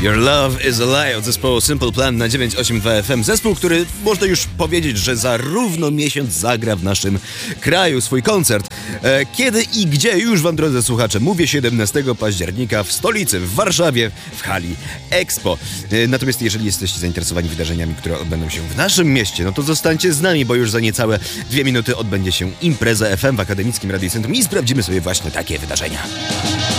Your Love is a Lie od zespołu Simple Plan na 982 FM. Zespół, który można już powiedzieć, że za równo miesiąc zagra w naszym kraju swój koncert. Kiedy i gdzie? Już wam, drodzy słuchacze, mówię 17 października w stolicy, w Warszawie, w hali Expo. Natomiast jeżeli jesteście zainteresowani wydarzeniami, które odbędą się w naszym mieście, no to zostańcie z nami, bo już za niecałe 2 minuty odbędzie się impreza FM w Akademickim Radiocentrum i sprawdzimy sobie właśnie takie wydarzenia.